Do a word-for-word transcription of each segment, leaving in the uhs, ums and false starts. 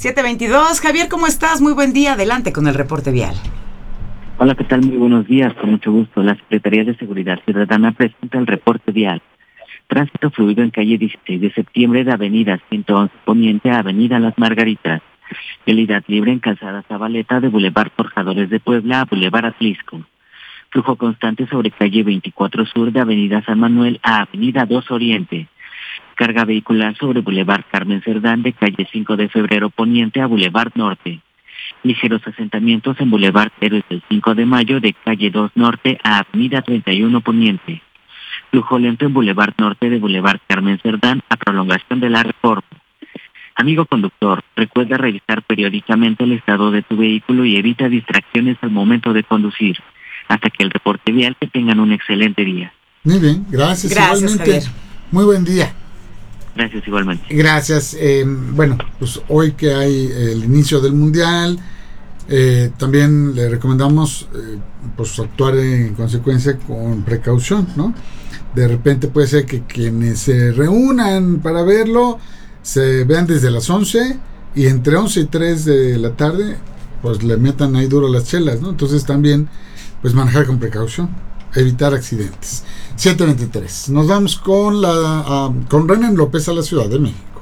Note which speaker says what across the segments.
Speaker 1: siete veintidós. Javier, ¿cómo estás? Muy buen día. Adelante con el reporte vial.
Speaker 2: Hola, ¿qué tal? Muy buenos días. Con mucho gusto. La Secretaría de Seguridad Ciudadana presenta el reporte vial. Tránsito fluido en calle dieciséis de septiembre de avenida ciento once Poniente a avenida Las Margaritas. Vialidad libre en calzada Zabaleta de Boulevard Forjadores de Puebla a Boulevard Atlisco. Flujo constante sobre calle veinticuatro Sur de avenida San Manuel a avenida dos Oriente. Carga vehicular sobre Boulevard Carmen Cerdán de calle cinco de Febrero Poniente a Boulevard Norte. Ligeros asentamientos en Boulevard Héroes del cinco de Mayo de calle dos Norte a avenida treinta y uno Poniente. Flujo lento en Boulevard Norte de Boulevard Carmen Cerdán a prolongación de la Reforma. Amigo conductor, recuerda revisar periódicamente el estado de tu vehículo y evita distracciones al momento de conducir. Hasta que el reporte vial, que tengan un excelente día.
Speaker 3: Muy bien, gracias,
Speaker 1: gracias
Speaker 3: igualmente.
Speaker 1: Javier.
Speaker 3: Muy buen día.
Speaker 2: Gracias igualmente.
Speaker 3: Gracias. Eh, bueno, pues hoy que hay el inicio del Mundial, eh, también le recomendamos eh, pues actuar en consecuencia con precaución, ¿no? De repente puede ser que quienes se reúnan para verlo se vean desde las once y entre once y tres de la tarde pues le metan ahí duro las chelas, ¿no? Entonces también pues manejar con precaución, evitar accidentes. siete veintitrés. Nos vamos con la uh, con Renan López a la Ciudad de México.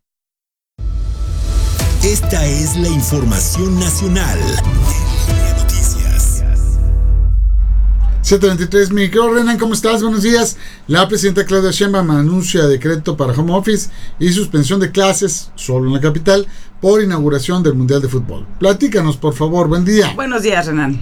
Speaker 4: Esta es la información nacional.
Speaker 3: siete veintitrés, mi querido Renan, ¿cómo estás? Buenos días. La presidenta Claudia Sheinbaum anuncia decreto para home office y suspensión de clases, solo en la capital, por inauguración del Mundial de Fútbol. Platícanos, por favor. Buen día.
Speaker 1: Buenos días, Renan.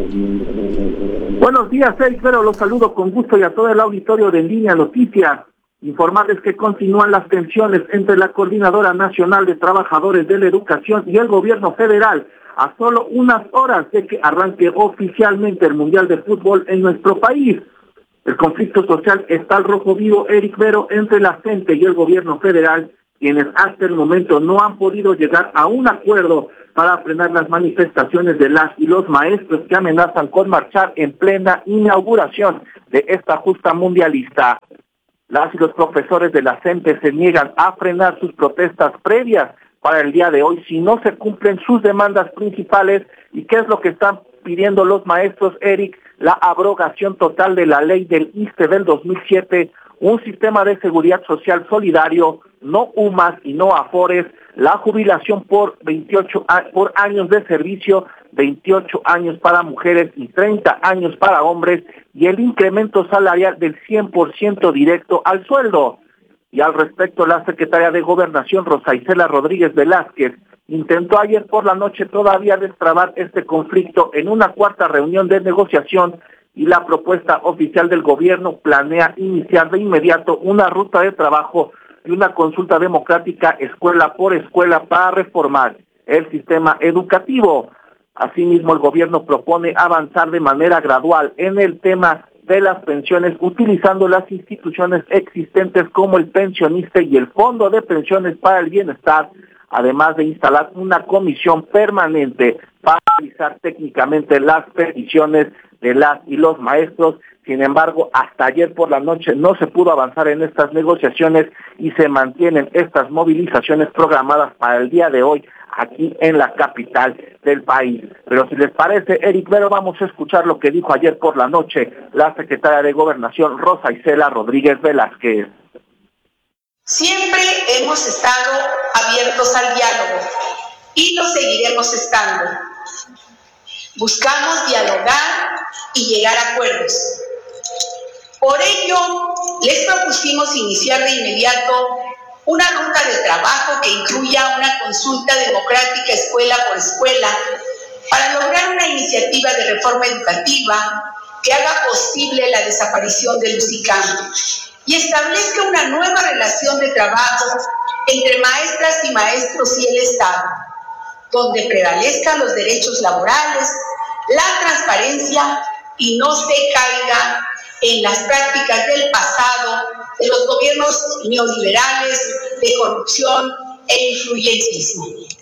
Speaker 5: Buenos días, Eric, pero los saludo con gusto y a todo el auditorio de En Línea Noticias. Informarles que continúan las tensiones entre la Coordinadora Nacional de Trabajadores de la Educación y el Gobierno Federal, a solo unas horas de que arranque oficialmente el Mundial de Fútbol en nuestro país. El conflicto social está al rojo vivo, Eric Vero, entre la gente y el Gobierno Federal, quienes hasta el momento no han podido llegar a un acuerdo para frenar las manifestaciones de las y los maestros que amenazan con marchar en plena inauguración de esta justa mundialista. Las y los profesores de la CENTE se niegan a frenar sus protestas previas para el día de hoy si no se cumplen sus demandas principales. ¿Y qué es lo que están pidiendo los maestros, Eric? La abrogación total de la ley del I S S S T E del dos mil siete, un sistema de seguridad social solidario, no U M A S y no AFORES, la jubilación por veintiocho por años de servicio, veintiocho años para mujeres y treinta años para hombres, y el incremento salarial del cien por ciento directo al sueldo. Y al respecto, la secretaria de Gobernación, Rosa Isela Rodríguez Velázquez, intentó ayer por la noche todavía destrabar este conflicto en una cuarta reunión de negociación, y la propuesta oficial del gobierno planea iniciar de inmediato una ruta de trabajo y una consulta democrática escuela por escuela para reformar el sistema educativo. Asimismo, el gobierno propone avanzar de manera gradual en el tema de las pensiones, utilizando las instituciones existentes como el pensionista y el Fondo de Pensiones para el Bienestar, además de instalar una comisión permanente para analizar técnicamente las peticiones de las y los maestros. Sin embargo, hasta ayer por la noche no se pudo avanzar en estas negociaciones y se mantienen estas movilizaciones programadas para el día de hoy aquí en la capital del país. Pero si les parece, Eric Vero, vamos a escuchar lo que dijo ayer por la noche la secretaria de Gobernación, Rosa Isela Rodríguez Velázquez.
Speaker 6: Siempre hemos estado abiertos al diálogo y lo seguiremos estando. Buscamos dialogar y llegar a acuerdos. Por ello, les propusimos iniciar de inmediato una ruta de trabajo que incluya una consulta democrática escuela por escuela para lograr una iniciativa de reforma educativa que haga posible la desaparición del UCICAM y establezca una nueva relación de trabajo entre maestras y maestros y el Estado, donde prevalezcan los derechos laborales, la transparencia y no se caiga en las prácticas del pasado de los gobiernos neoliberales de corrupción e influyentismo.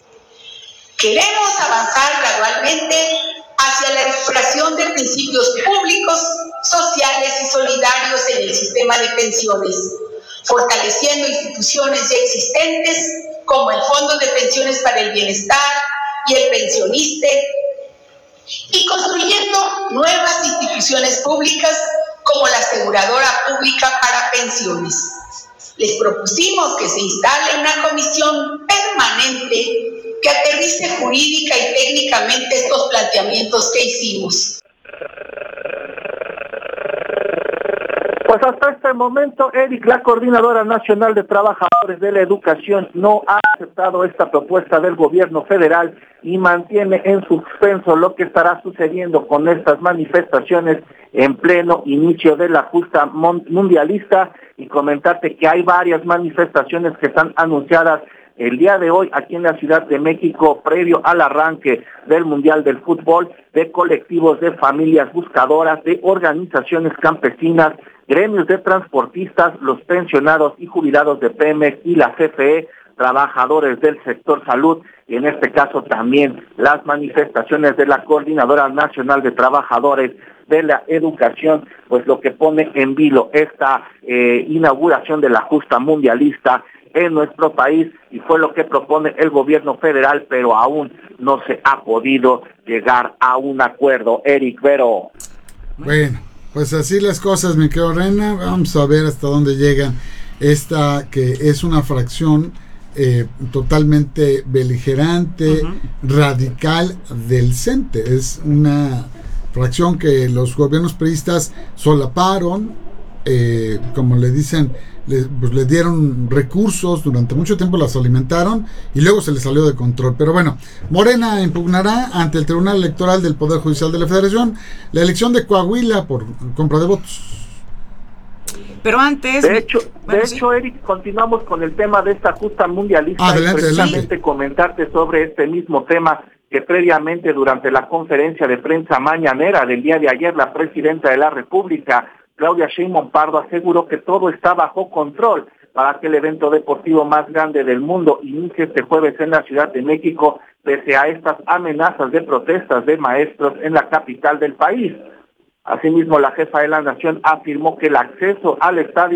Speaker 6: Queremos avanzar gradualmente hacia la recuperación de principios públicos, sociales y solidarios en el sistema de pensiones, fortaleciendo instituciones ya existentes como el Fondo de Pensiones para el Bienestar y el Pensioniste, y construyendo nuevas instituciones públicas como la Aseguradora Pública para Pensiones. Les propusimos que se instale una comisión permanente que aterrice jurídica y técnicamente estos planteamientos que hicimos.
Speaker 5: Pues hasta este momento, Eric, la Coordinadora Nacional de Trabajadores de la Educación, no ha aceptado esta propuesta del gobierno federal y mantiene en suspenso lo que estará sucediendo con estas manifestaciones en pleno inicio de la justa mundialista, y comentarte que hay varias manifestaciones que están anunciadas el día de hoy aquí en la Ciudad de México, previo al arranque del Mundial del Fútbol, de colectivos de familias buscadoras, de organizaciones campesinas, gremios de transportistas, los pensionados y jubilados de Pemex y la C F E, trabajadores del sector salud, y en este caso también las manifestaciones de la Coordinadora Nacional de Trabajadores de la Educación, pues lo que pone en vilo esta eh, inauguración de la justa mundialista en nuestro país, y fue lo que propone el gobierno federal, pero aún no se ha podido llegar a un acuerdo. Eric, Vero.
Speaker 3: Bueno, pues así las cosas, mi querido Rena. Vamos a ver hasta dónde llegan esta, que es una fracción eh, totalmente beligerante, uh-huh. radical del CENTE. Es una fracción que los gobiernos priistas solaparon, eh, como le dicen, le, pues le dieron recursos, durante mucho tiempo las alimentaron y luego se les salió de control. Pero bueno, Morena impugnará ante el Tribunal Electoral del Poder Judicial de la Federación la elección de Coahuila por compra de votos.
Speaker 1: Pero antes...
Speaker 5: De hecho,
Speaker 1: bueno,
Speaker 5: de
Speaker 1: sí.
Speaker 5: hecho, Eric, continuamos con el tema de esta justa mundialista.
Speaker 3: Adelante,
Speaker 5: y precisamente
Speaker 3: adelante.
Speaker 5: comentarte sobre este mismo tema, que previamente durante la conferencia de prensa mañanera del día de ayer, la presidenta de la República, Claudia Sheinbaum Pardo, aseguró que todo está bajo control para que el evento deportivo más grande del mundo inicie este jueves en la Ciudad de México, pese a estas amenazas de protestas de maestros en la capital del país. Asimismo, la jefa de la Nación afirmó que el acceso al estadio